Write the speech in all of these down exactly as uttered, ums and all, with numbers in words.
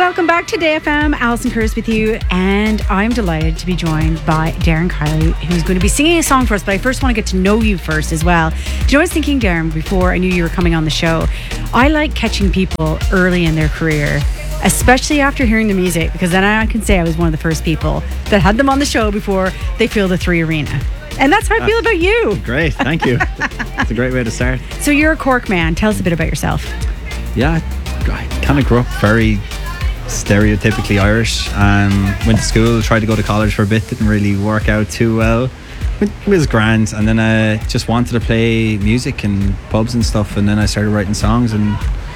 Welcome back to Day F M. Alison Curtis with you, and I'm delighted to be joined by Darren Kiley, who's going to be singing a song for us. But I first want to get to know you first as well. Do you know what I was thinking, Darren, before I knew you were coming on the show? I like catching people early in their career, especially after hearing the music, because then I can say I was one of the first people that had them on the show before they filled the Three Arena. And that's how I feel about you. Great, thank you. It's a great way to start. So you're a Cork man. Tell us a bit about yourself. Yeah, I kind of grew up very stereotypically Irish. Um, went to school, tried to go to college for a bit, didn't really work out too well. It was grand, and then I just wanted to play music in pubs and stuff, and then I started writing songs, and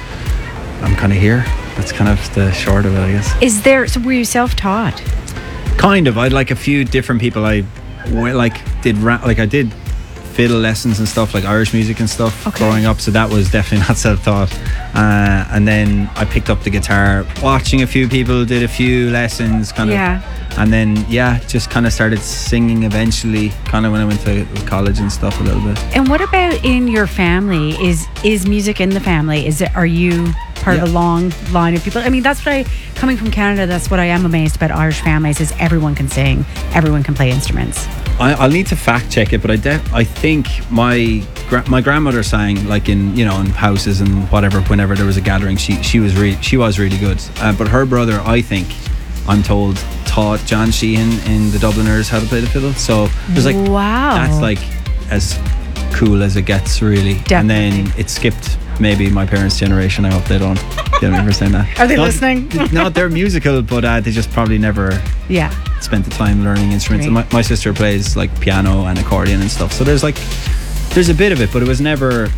I'm kind of here. That's kind of the short of it, I guess. Is there, so were you self-taught? Kind of. I had like a few different people. I like did ra- like I did fiddle lessons and stuff, like Irish music and stuff, okay, growing up, so that was definitely not self-taught. Uh, and then I picked up the guitar, watching a few people, did a few lessons, kind yeah. of, and then yeah, just kind of started singing eventually, kind of when I went to college and stuff a little bit. And what about in your family? Is is music in the family? Is it? Are you part yeah. of a long line of people? I mean, that's what I, coming from Canada, that's what I am amazed about Irish families, is everyone can sing, everyone can play instruments. I, I'll need to fact check it, but I def- I think my gra- my grandmother sang like in you know in houses and whatever. Whenever there was a gathering, she she was re- she was really good. Uh, but her brother, I think, I'm told, taught John Sheehan in the Dubliners how to play the fiddle. So there's like wow, that's like as cool as it gets, really. Definitely. And then it skipped maybe my parents' generation. I hope they don't get me for saying that. Are they not, listening? No, they're musical, but uh, they just probably never yeah spent the time learning instruments. And my, my sister plays like piano and accordion and stuff, so there's like there's a bit of it, but it was never,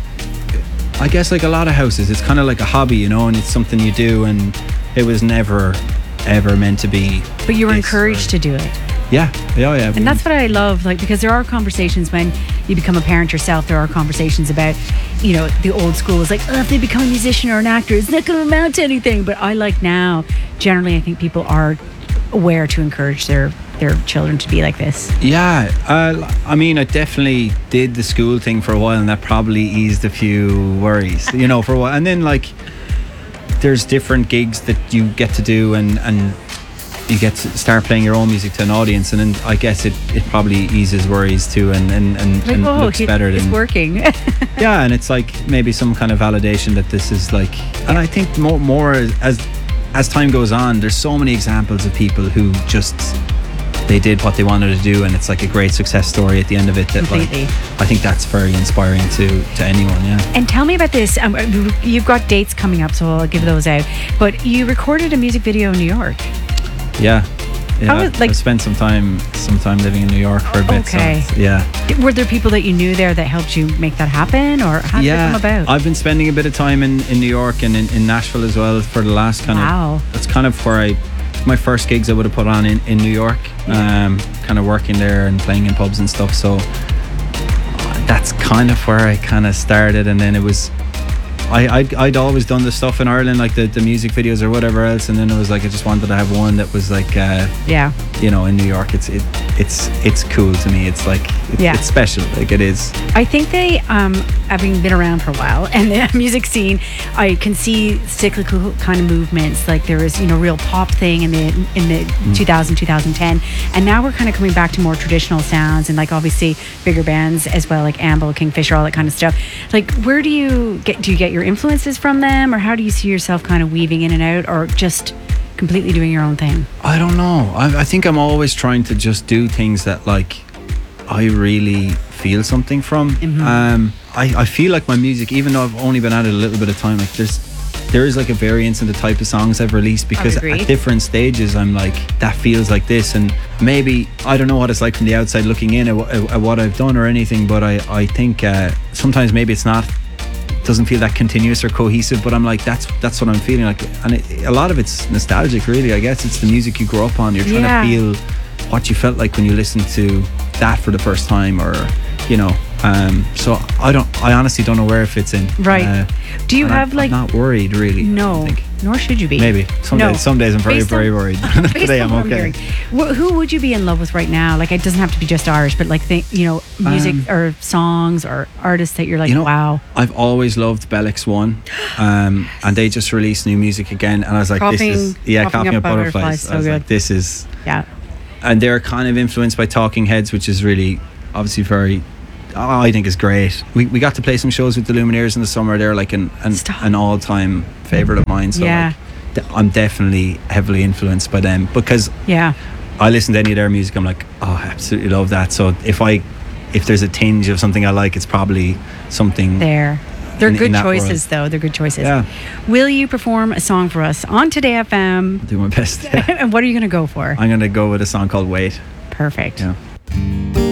I guess, like a lot of houses, it's kind of like a hobby, you know, and it's something you do, and it was never ever meant to be. But you were encouraged or, to do it. Yeah, yeah, yeah. And that's what I love, like, because there are conversations when you become a parent yourself, there are conversations about, you know, the old school is like, oh, if they become a musician or an actor, it's not going to amount to anything. But I like now, generally, I think people are aware to encourage their their children to be like this. Yeah, uh, I mean, I definitely did the school thing for a while, and that probably eased a few worries, you know, for a while. And then, like, there's different gigs that you get to do, and and you get to start playing your own music to an audience, and then I guess it, it probably eases worries too, and and, and, like, and oh, looks better it's than working. yeah, and it's like maybe some kind of validation that this is like, and I think more more as as time goes on, there's so many examples of people who just they did what they wanted to do, and it's like a great success story at the end of it. That completely. Like, I think that's very inspiring to to anyone. Yeah. And tell me about this. Um, you've got dates coming up, so I'll give those out. But you recorded a music video in New York. Yeah, yeah. Was, like, I spent some time, some time living in New York for a bit. Okay. So, yeah. Were there people that you knew there that helped you make that happen, or how did yeah, it come about? I've been spending a bit of time in, in New York and in, in Nashville as well for the last kind wow. of. That's kind of where I, my first gigs I would have put on in, in New York. Yeah. Um, kind of working there and playing in pubs and stuff. So that's kind of where I kind of started, and then it was. I, I'd, I'd always done the stuff in Ireland, like the, the music videos or whatever else, and then it was like I just wanted to have one that was like uh, yeah, you know, in New York. It's it, it's it's cool to me. It's like it, yeah. it's special, like it is. I think they um having been around for a while, and the music scene, I can see cyclical kind of movements. Like there was, you know, real pop thing in the in the mm. two thousand, twenty ten, and now we're kind of coming back to more traditional sounds, and like obviously bigger bands as well, like Amble, Kingfisher, all that kind of stuff. Like, where do you get do you get your influences from them, or how do you see yourself kind of weaving in and out, or just completely doing your own thing? I don't know. I, I think I'm always trying to just do things that like I really feel something from. Mm-hmm. Um, I, I feel like my music, even though I've only been at it a little bit of time, like there's there is like a variance in the type of songs I've released, because at different stages I'm like, that feels like this, and maybe I don't know what it's like from the outside looking in at, at, at what I've done or anything, but I, I think uh, sometimes maybe it's not doesn't feel that continuous or cohesive, but I'm like, that's that's what I'm feeling like, and it, a lot of it's nostalgic, really. I guess it's the music you grew up on. You're trying yeah. to feel what you felt like when you listened to that for the first time, or you know, Um, so I don't. I honestly don't know where it fits in. Right. Uh, Do you and have I'm, like? I'm not worried really. No, I think. nor should you be. Maybe some No. days. Some days I'm very Based very on- worried. Based Today on I'm what okay. hearing. Wh- Who would you be in love with right now? Like, it doesn't have to be just Irish, but like, the, you know, music Um, or songs or artists that you're like, You know, wow. I've always loved Bellix One, um, and they just released new music again, and I was like, Coughing- this is yeah, Coughing Coughing Up Up Butterflies. Butterflies, so I was good. like, this is, Yeah. and they're kind of influenced by Talking Heads, which is really obviously very. Oh, I think is great. We we got to play some shows with the Lumineers in the summer. They're like an an, Stop. an all time favorite of mine. So Yeah. like, th- I'm definitely heavily influenced by them because Yeah. I listen to any of their music. I'm like, oh, I absolutely love that. So if I if there's a tinge of something I like, it's probably something There. They're in- good in that choices, world. though. They're good choices. Yeah. Will you perform a song for us on Today F M? Do my best. Yeah. And what are you going to go for? I'm gonna go with a song called Wait. Perfect. Yeah.